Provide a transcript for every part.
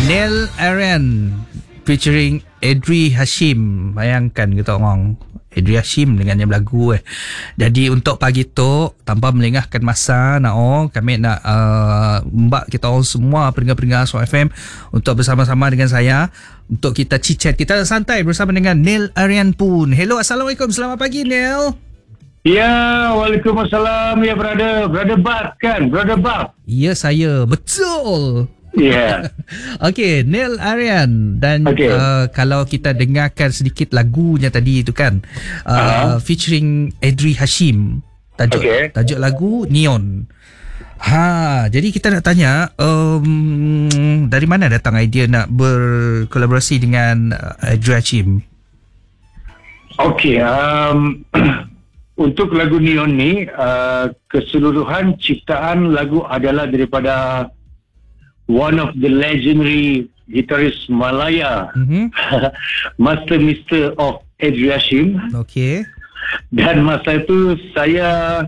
Neil Arian featuring Adri Hashim. Bayangkan kita orang Adri Hashim dengan yang lagu Jadi untuk pagi tu, tanpa melengahkan masa kami nak mbak kita orang semua pendengar-pendengar Suara FM untuk bersama-sama dengan saya untuk kita chit-chat, kita santai bersama dengan Neil Arian pun. Hello, Assalamualaikum, selamat pagi Neil. Ya, Waalaikumsalam ya brother Bab kan, brother Bab. Ya, saya betul. Ya. Okey, Neil Arian dan kalau kita dengarkan sedikit lagunya tadi itu kan, featuring Adri Hashim. Tajuk lagu Neon. Jadi kita nak tanya, dari mana datang idea nak berkolaborasi dengan Adri Hashim? Okey, untuk lagu Neon ni, keseluruhan ciptaan lagu adalah daripada one of the legendary guitarist Malaya, Master Mister of Adri Hashim. Okey. Dan masa itu saya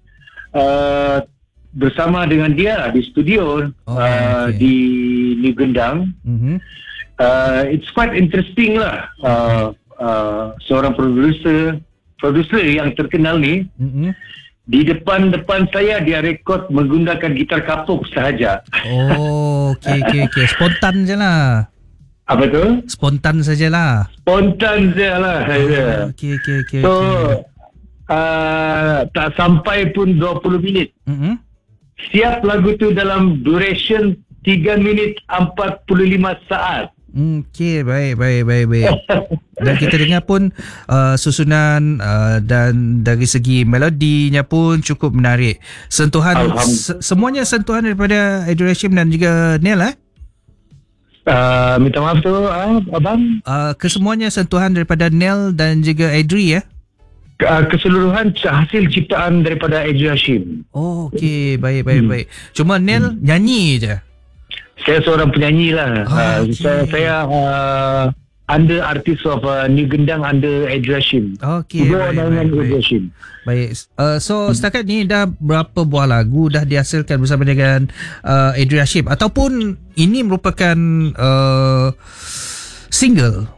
bersama dengan dia di studio di New Gendang. It's quite interesting lah. Seorang producer yang terkenal ni, di depan saya dia rekod menggunakan gitar kapuk sahaja. Okey. Spontan je lah. Apa tu? Spontan sajalah. Okey. So, tak sampai pun 20 minit. Siap lagu tu dalam duration 3 minit 45 saat. Okey, baik. Dan kita dengar pun susunan dan dari segi melodinya pun cukup menarik. Sentuhan semuanya sentuhan daripada Adri Hashim dan juga Neil minta maaf tu abang. Kesemuanya sentuhan daripada Neil dan juga Adri keseluruhan hasil ciptaan daripada Adri Hashim. Okey, baik. Cuma Neil nyanyi je. Saya seorang penyanyi lah. Saya under artist of New Gendang under Adri Hashim. Okey, baik. So setakat ni dah berapa buah lagu dah dihasilkan bersama dengan Adri Hashim, ataupun ini merupakan single?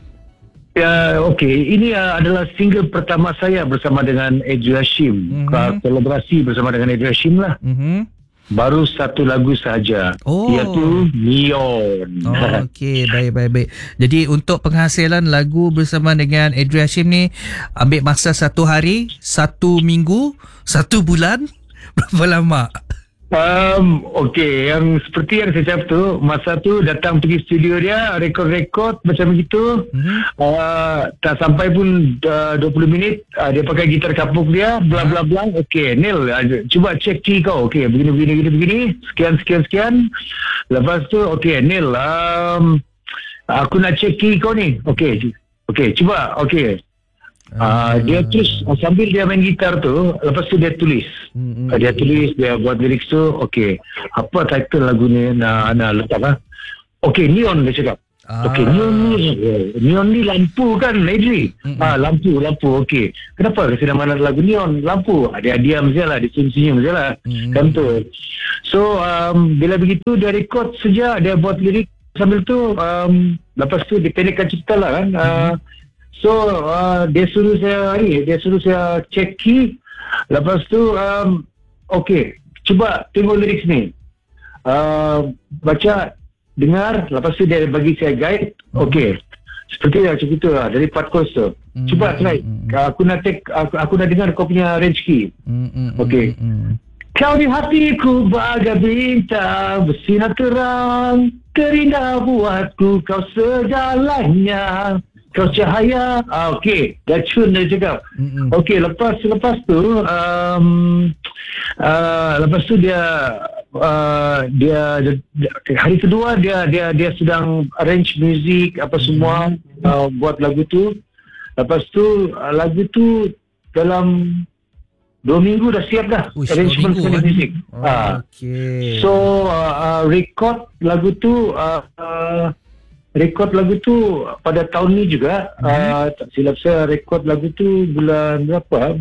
Okey, ini adalah single pertama saya bersama dengan Adri Hashim. Kolaborasi bersama dengan Adri Hashim lah. Baru satu lagu sahaja, iaitu Neon. Okey, baik. Jadi untuk penghasilan lagu bersama dengan Adri Hashim ni ambil masa 1 hari, 1 minggu, 1 bulan, berapa lama? Okey, yang seperti yang saya cakap tu, masa tu datang pergi studio dia, rekod macam begitu. Tak sampai pun 20 minit, dia pakai gitar kapuk dia, bla bla bla. Okey, Neil, cuba cek key kau. Okey, begini, sekian. Lepas tu, okey, Neil, aku nak cek key kau ni. Okey, cuba. Okey. Dia terus sambil dia main gitar tu, lepas tu dia tulis. Dia buat lirik tu. Okey, apa title lagu ni nak letak Okey, Neon dia cakap. Okey, Neon ni lampu kan, Adri? Lampu. Okey, kenapa kasi nama lagu Neon? Lampu. Dia diam je lah, dia senyum je lah. Kan tu. So bila begitu dia rekod saja, dia buat lirik sambil tu. Lepas tu dia pendekkan cerita lah kan. So dia suruh saya check key. Lepas tu okey, cuba tengok lirik ni, baca, dengar. Lepas tu dia bagi saya guide. Okey, seperti macam itu lah, dari part chorus tu. Cuba try. Aku nak dengar kau punya range key. Okey. Kau di hatiku bagai bintang, bersinar terang, terindah buatku, kau segalanya, kau cahaya. Okey, dah tune dia cakap. Okey, lepas tu dia hari kedua dia sedang arrange music apa semua, buat lagu tu. Lepas tu lagu tu dalam 2 minggu dah siap dah. Arrangement dengan music. Okey. So record lagu tu pada tahun ni juga. Tak silap saya, rekod lagu tu bulan berapa?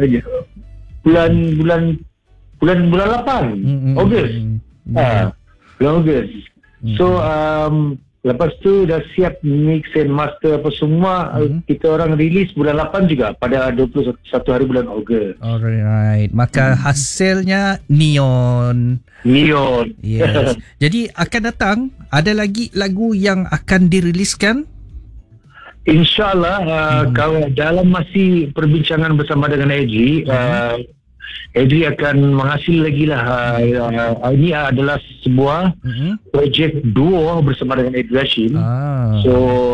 Bulan 8 Ogos. bulan Ogos. So lepas tu dah siap mix and master apa semua. Kita orang release bulan 8 juga pada 21 hari bulan Ogos. Alright. Maka hasilnya Neon. Yes. Jadi akan datang ada lagi lagu yang akan diriliskan? InsyaAllah kalau dalam masih perbincangan bersama dengan Adri, Adri akan menghasil lagi lah. Ini adalah sebuah projek duo bersama dengan Adri Hashim. So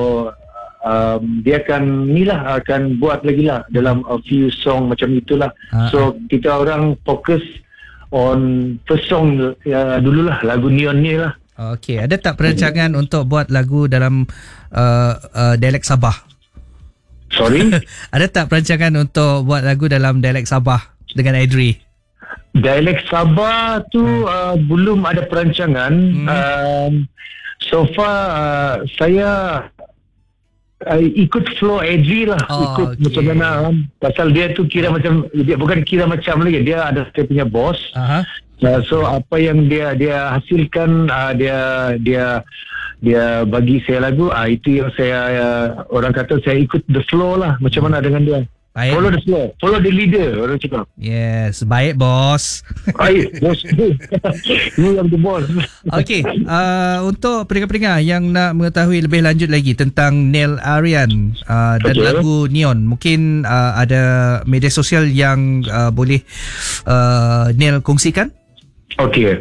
dia akan buat lagi lah dalam a few song macam itulah. So kita orang fokus on first song dululah, lagu Neon ni lah. Okey, ada tak perancangan untuk buat lagu dalam dialek Sabah? Sorry? Ada tak perancangan untuk buat lagu dalam dialek Sabah dengan Adri? Dialek Sabah tu belum ada perancangan. So far saya ikut flow Adri lah. Ikut macam mana. Pasal dia tu dia bukan kira macam lagi. Dia ada dia punya boss. So apa yang dia hasilkan, dia bagi saya lagu, itu yang saya orang kata saya ikut the flow lah. Macam mana dengan dia? Baik. Follow the flow, follow the leader, orang cakap. Yes, baik bos. Baik bos. You yang the boss. Okey, untuk pendengar-pendengar yang nak mengetahui lebih lanjut lagi tentang Neil Aryan dan lagu Neon, mungkin ada media sosial yang boleh Neil kongsikan? Okey.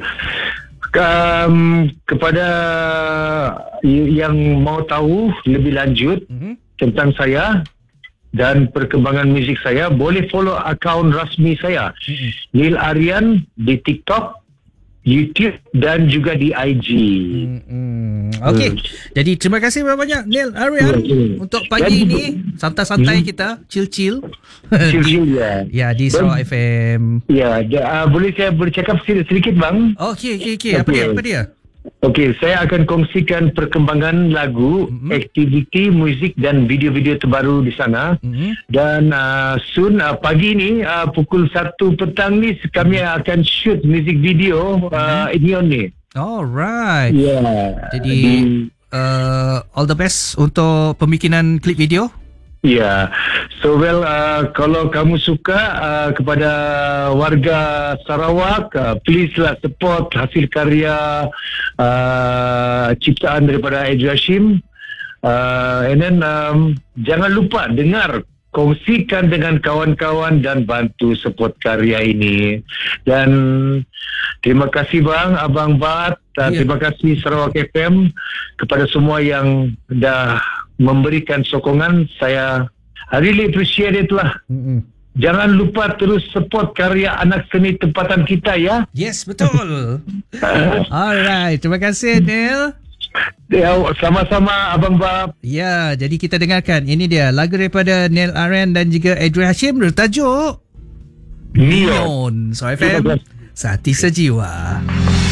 Kepada yang mau tahu lebih lanjut tentang saya dan perkembangan muzik saya, boleh follow akaun rasmi saya, Neil Aryan, di TikTok, YouTube dan juga di IG. Okey. Jadi terima kasih banyak Neil Aryan untuk pagi ini, santai-santai kita, chill-chill. Ya, di Sarawak FM. Ya, boleh saya bercakap sedikit bang? Okey. Apa dia? Okey, saya akan kongsikan perkembangan lagu, aktiviti, muzik dan video-video terbaru di sana. Dan soon pagi ni pukul 1 petang ni kami akan shoot muzik video Neon ni. Alright. Yeah. Jadi all the best untuk pembikinan klip video. Ya, so kalau kamu suka kepada warga Sarawak, please lah support hasil karya ciptaan daripada Adri Hashim, and then jangan lupa dengar, kongsikan dengan kawan-kawan dan bantu support karya ini. Dan terima kasih bang, Abang Bat, terima kasih Sarawak FM kepada semua yang dah memberikan sokongan. Saya really appreciate it lah. Jangan lupa terus support karya anak seni tempatan kita ya. Yes, betul. Alright, terima kasih Neil. Ya, sama-sama Abang Bab. Ya, jadi kita dengarkan. Ini dia lagu daripada Neil Aryan dan juga Adri Hashim bertajuk Neon. So FM, Sati Sejiwa.